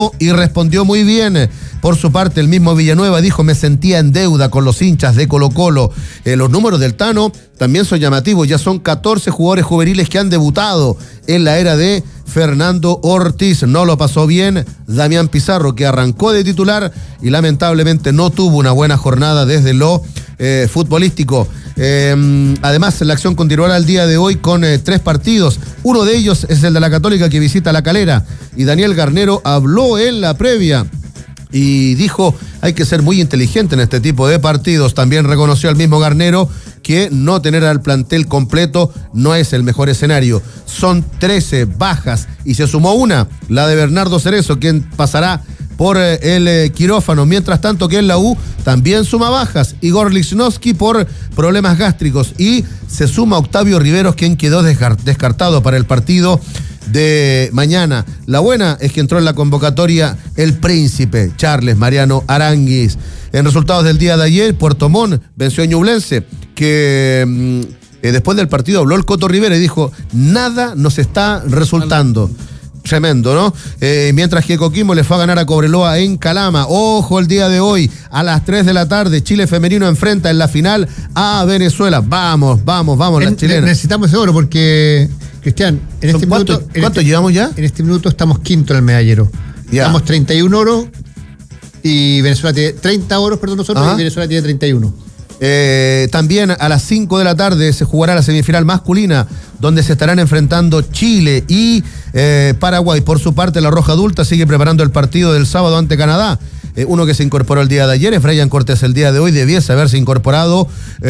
y respondió muy bien. Por su parte, el mismo Villanueva dijo: me sentía en deuda con los hinchas de Colo-Colo. Los números del Tano también son llamativos. Ya son 14 jugadores juveniles que han debutado en la era de Fernando Ortiz. No lo pasó bien Damián Pizarro, que arrancó de titular y lamentablemente no tuvo una buena jornada desde lo futbolístico. Además, la acción continuará el día de hoy con 3 partidos. Uno de ellos es el de la Católica, que visita La Calera, y Daniel Garnero habló en la previa y dijo: hay que ser muy inteligente en este tipo de partidos. También reconoció al mismo Garnero que no tener al plantel completo no es el mejor escenario. Son 13 bajas y se sumó una, la de Bernardo Cerezo, quien pasará por el quirófano. Mientras tanto, que en la U también suma bajas: Igor Lichnowsky por problemas gástricos, y se suma Octavio Riveros, quien quedó descartado para el partido de mañana. La buena es que entró en la convocatoria el príncipe Charles Mariano Aránguiz. En resultados del día de ayer, Puerto Montt venció a Ñublense, que después del partido habló el Coto Rivera y dijo: nada nos está resultando. Tremendo, ¿no? Mientras que Coquimbo le fue a ganar a Cobreloa en Calama. Ojo, el día de hoy, a las 3 de la tarde, Chile femenino enfrenta en la final a Venezuela. Vamos, las chilenas. Necesitamos ese oro porque, Cristian, en este minuto... ¿Cuánto llevamos ya? En este minuto estamos quinto en el medallero. Ya. Estamos 31 oros y Venezuela tiene 30 oros, perdón, nosotros. Ajá. Y Venezuela tiene 31. También a las 5 de la tarde se jugará la semifinal masculina, donde se estarán enfrentando Chile y Paraguay. Por su parte, la Roja Adulta sigue preparando el partido del sábado ante Canadá. Uno que se incorporó el día de ayer es Brian Cortés. El día de hoy debiese haberse incorporado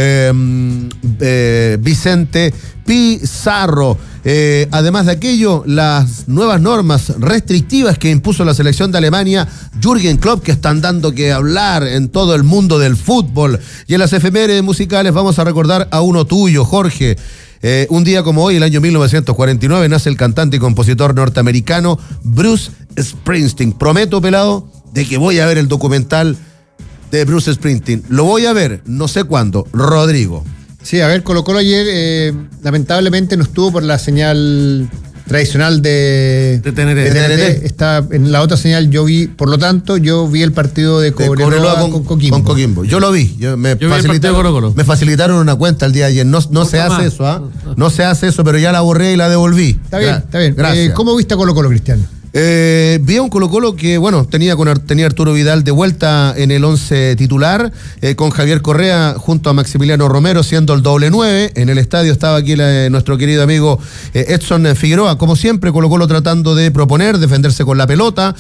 Vicente Pizarro. Además de aquello, las nuevas normas restrictivas que impuso la selección de Alemania, Jürgen Klopp, que están dando que hablar en todo el mundo del fútbol. Y en las efemérides musicales vamos a recordar a uno tuyo, Jorge. Un día como hoy, el año 1949, nace el cantante y compositor norteamericano Bruce Springsteen. Prometo, pelado, de que voy a ver el documental de Bruce Springsteen. Lo voy a ver, no sé cuándo. Rodrigo. Sí, a ver, Colo-Colo ayer lamentablemente no estuvo por la señal tradicional de TNT. Está en la otra señal. Por lo tanto, yo vi el partido de Cobreloa con Coquimbo. Yo lo vi. Me facilitaron una cuenta el día de ayer. No se hace eso, ¿ah? No se hace eso, pero ya la borré y la devolví. Está bien. Gracias. ¿Cómo viste a Colo-Colo, Cristian? Vi a un Colo-Colo que, bueno, tenía Arturo Vidal de vuelta en el 11 titular, con Javier Correa junto a Maximiliano Romero siendo el doble 9. En el estadio estaba aquí nuestro querido amigo Edson Figueroa. Como siempre, Colo-Colo tratando de proponer, defenderse con la pelota.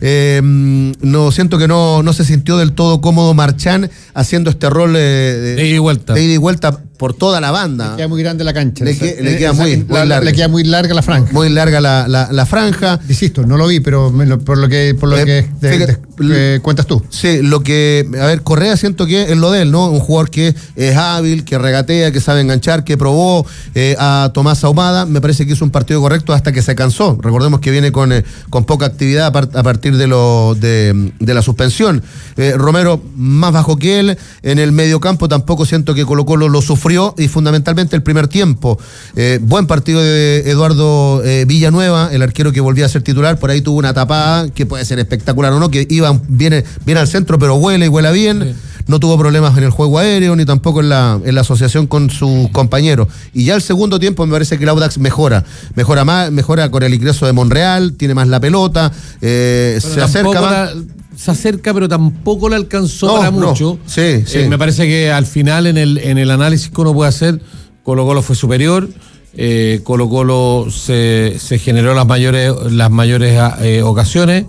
No siento que no se sintió del todo cómodo Marchán haciendo este rol de ida y vuelta por toda la banda. Le queda muy grande la cancha. Le queda muy larga. Le queda muy larga la franja. Muy larga la franja. Insisto, no lo vi, pero por lo que cuentas tú. Sí, Correa siento que es lo de él, ¿no? Un jugador que es hábil, que regatea, que sabe enganchar, que probó a Tomás Ahumada. Me parece que hizo un partido correcto hasta que se cansó. Recordemos que viene con poca actividad a partir de la suspensión. Romero más bajo que él. En el mediocampo tampoco siento que Colo-Colo lo sufrió, y fundamentalmente el primer tiempo. Buen partido de Eduardo Villanueva, el arquero que volvía a ser titular. Por ahí tuvo una tapada que puede ser espectacular o no, que viene al centro, pero huele bien. Sí. No tuvo problemas en el juego aéreo, ni tampoco en la asociación con sus compañeros. Y ya el segundo tiempo me parece que el Audax mejora con el ingreso de Monreal, tiene más la pelota, se acerca más. Se acerca, pero tampoco le alcanzó para mucho. Sí. Me parece que al final, en el análisis que uno puede hacer, Colo-Colo fue superior. Colo-Colo se generó las mayores ocasiones.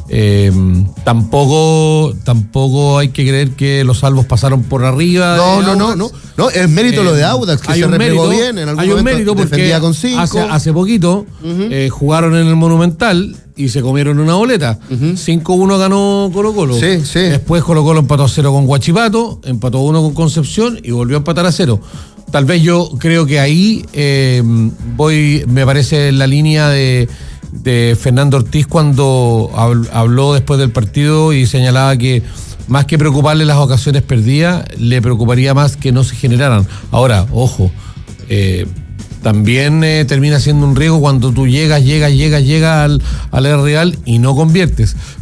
Tampoco hay que creer que los salvos pasaron por arriba. No, es mérito lo de Audax, que se replegó bien. En algún hay un mérito porque con 5. Hace poquito jugaron en el Monumental y se comieron una boleta. 5-1 ganó Colo-Colo. Sí. Después Colo-Colo empató a 0 con Huachipato, empató 1 con Concepción y volvió a empatar a 0. Tal vez yo creo que ahí me parece la línea de Fernando Ortiz cuando habló después del partido y señalaba que más que preocuparle las ocasiones perdidas, le preocuparía más que no se generaran. Ahora, ojo, también termina siendo un riesgo cuando tú llegas al Real y no conviertes.